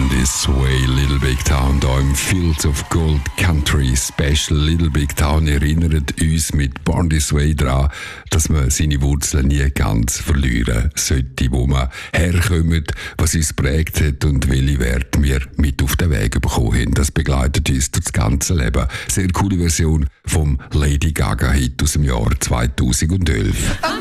Born This Way, Little Big Town, hier im Fields of Gold Country Special. Little Big Town erinnert uns mit Born This Way daran, dass man seine Wurzeln nie ganz verlieren sollte, wo man herkommt, was uns prägt hat und welche Werte wir mit auf den Weg bekommen haben. Das begleitet uns durch das ganze Leben. Sehr coole Version vom Lady Gaga Hit aus dem Jahr 2011.